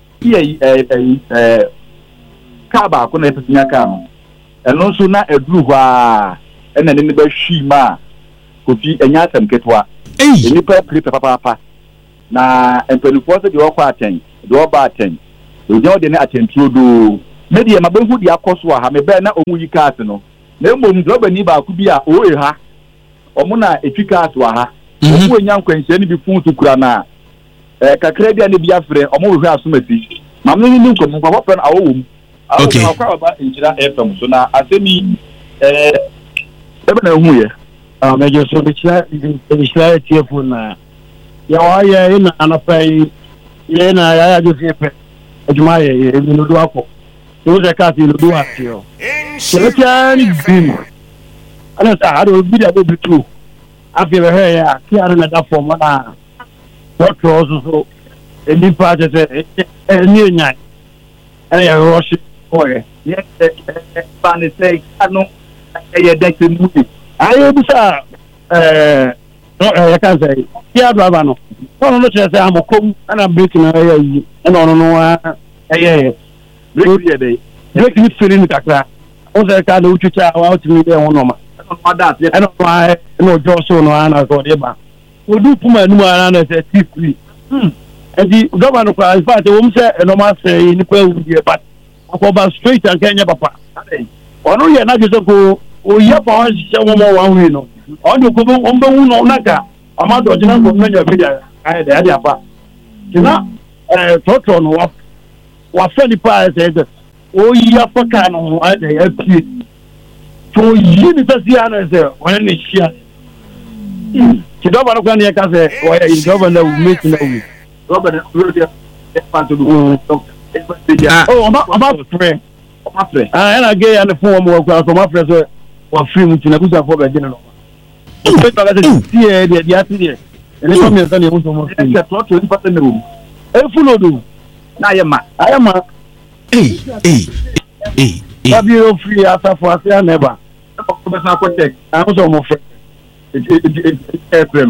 Speaker 10: yɛ kaa baako na ɛpɛsɛnya kaa no ɛno nso na ɛduru hɔ a ɛna ne bɛhwi ma kofi ɛnya asɛm ketewa nipa pere papaapa na mpanimfoɔ sɛ deɛ ɔkɔ atɛn deɛ ɔba atɛn ogyina ɔde ne atɛnturo doo ne deɛ mabɛhu deɛ akɔ so a ha mebɛɛ na ɔmu yi kaase no na mmom drɔbani baako bi a ɔwɔ ha ɔmo na ɛtwi kaase wɔ ha ɔmo anya nkwanhyia no bi fun so kura na kakra bi a ne bi afrɛ ɔmo wɔ hɔ asomasi mam no ne nkɔmmɔ nkɔmmɔ fɛ no awɔ wɔ mu awɔ akɔ aba nkyira fm so na asɛmi ɛbɛ na ɛhu yɛ
Speaker 11: mɛgye so bɛkyira tiefo na yɛwɔ yɛ na anɔpa yi yɛ na yɛayɛ adwo pɛ adwuma yɛ ɛnodo akɔ ɛwo sɛ kaase ɛnodo aseɛ kyerɛkyɛa ne green ɛne sɛ ade obi da bɛbi turo afei bɛhwɛ yɛ a kia no na da fam na wɔtrɔ so so nnipa kyɛ sɛ ɛne ɛnyan ɛne yɛwerɛ hye kɔɛ yɛba ne sɛ ka no ɛyɛ dɛkɛ mu ayé bisa yɛka sɛ kia driver no ɔno no kyerɛ sɛ amɔkɔm ɛna break no ɛyɛ yi ɛna ɔno no ɛyɛ break ne firi no kakra wo sɛ ka na wotwitwa a wotumi dɛ ho nɔma ɛna ɔdwɔ so no ana sɛ ɔde ba ɔdu puma anum ana na sɛ ti firi nti driver no koraa infact wɔm sɛ ɛnɔma asɛ nnipa awudeɛ but akɔba straight anka ɛnyɛ papa ɔno yɛ n'adwe sɛ ko oya pa wan sise wo mo wan wi no on do ko on be wu no naka ama do jina ko menyo bi da ai da ya pa kina trotro no wa fa ni pa se de oya fa ka no ai da ya pi to yi ni ta sia na se wona ni shia ki do ba no kan ye ka se o ya in governor will make na we governor will dey pa to do oh ama friend and again and the form work from my friends were free to na kusa for be no o pe ta se tie de dia ti de ene ko me se le wo so mo se to 20% na room e fulo do na ayema babi o free asa for asa never ko be sa ko check I so mo friend FM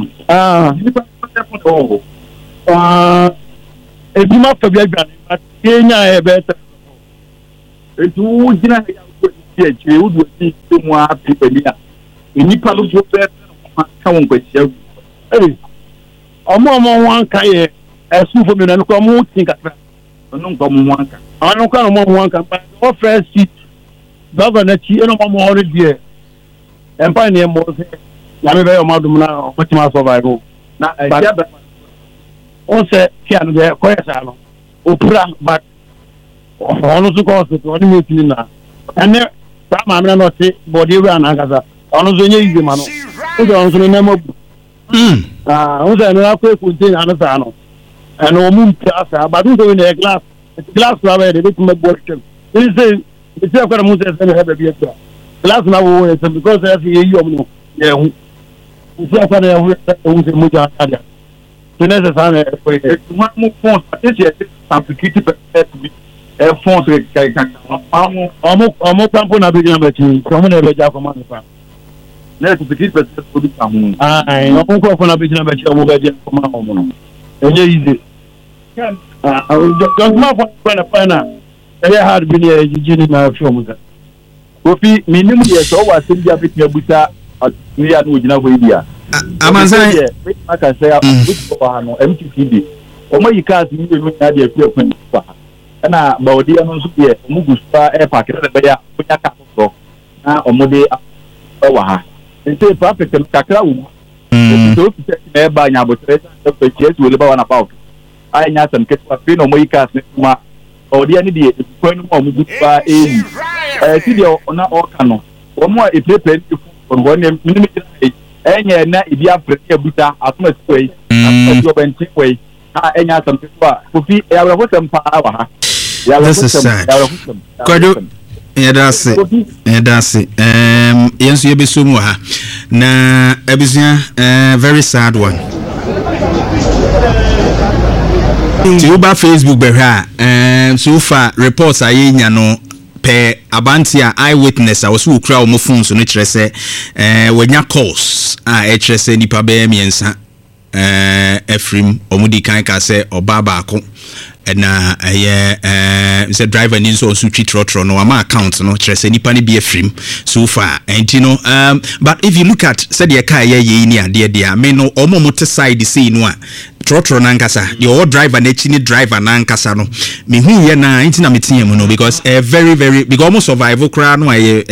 Speaker 11: e bi ma fa bi agba ni Kenya e be etu jina ya ko ti wo do ti mu a pepania enipa lo bo be ka won kwasia omo wan ka ye esu fo mi na ko mo tin ka no ko mo wan ka anu ka mo wan ka ba o first seat governor ti eno mo ho de empa ne mo se ya me be o madum na o ti ma survive na ya ba o se ki anu de ko ya sa no opura but ọ̀nà tó kọ́ ọ̀sẹ̀ tó ọdún méjì nínú ẹni sáà máa mi náà ti bọ̀dé ewé àná àgàzà ọ̀nà tó yẹ ìgbìmọ̀ náà ó jẹ́ ọ̀nà tó ní nẹ́mọ̀ bù. ó sọ ẹni wá pé kò dé àná sàá nù ẹni wọ́n mú mi àṣà àbàdún tó wí ní ẹ̀ glass tó wáyé ẹ̀dẹ̀ tó mẹ́ bọ́ ṣẹ́m ẹni sẹ́ ẹ̀sẹ̀ ẹ̀kọ́ mú sẹ́ ẹ̀sẹ̀ ẹ̀bẹ̀ bí ẹ̀sẹ̀ glass náà wọ́wọ́ ẹ̀sẹ̀ because ẹ̀ fi yí ọmọ yẹ̀ ẹ̀hún ẹ̀sẹ̀ ẹ̀kọ́ sẹ́ mú jẹ́ àṣà tẹ́lẹ̀sẹ̀ sáà phone to ọmọ pampo na bẹjẹ nàbẹ tí ọmọ náà bẹjẹ akọmọ nípa. lẹ́yìn tó fi kí pẹ̀sẹ̀ tó dùn àwọn. ọmọ kọ̀ọ̀kan náà bẹjẹ nàbẹ tí ọmọ bẹjẹ akọmọ ọmọ náà. ẹ̀yẹ yìí dé. jọ̀gbọ́n fún ẹ̀fọ́ ẹ̀fọ́ náà ẹ̀yẹ hard bí ni ẹ̀yẹ jíjí ní náà fi ọmọ sá. òfin mi ní mu yẹ sọ wà sí bí abẹ́tí ẹ̀ buta ní yà ní òjìnà fún ibi à.
Speaker 1: amansan yẹ.
Speaker 10: ọmọ yìí káàsì ní ìlú ní adìẹ fi ẹ̀fọ́ nípa na bawodi anu nso yɛ ɔmo gu spa ɛpa kɛlɛ bɛyɛ a ɔnya ka foforɔ na ɔmo de ɛwɔ ha nti traffic no kakra wɔ mu ɛti o fitɛ na ɛba nyabotire ɛfɛ kyerɛ si wòle ba wa na pa ɔtɔ ayɛ nya asɛm ketewa fi na ɔmo yi cars ne kuma bawodi ani deɛ ekukɔ no mu a ɔmo gu spa ɛyi ɛti deɛ ɔna ɔka no ɔmo a epirepire ne fun wɔn ne minimu gyina yi ɛnyɛ ɛna ebi afrɛ ne ebuta atoma si wɔ yi atoma si ɔbɛnten wɔ yi a ɛnya asɛm ketewa kofi ɛyawurafo sɛm paa wɔ ha.
Speaker 1: This is sad. Kwado yɛdase yɛnso yɛbɛso mu ha na abusua very sad one. ti uba Facebook behra so far reports aye nya no pe abantia eyewitness a wosu ukra o mo phone so no kire se wanya calls a kire se nipa be miensa Efrim omudi kan ka se obaba ako na say driver ni so su twitro no ama account no kire se nipa ni be Efrim so far and you know but if you look at said the car ye ni ade dia me no omo motor side say no a trotro nankasa the driver na chini driver nankasa no me hu ye na nti na metie mu no because very very because almost survival cra no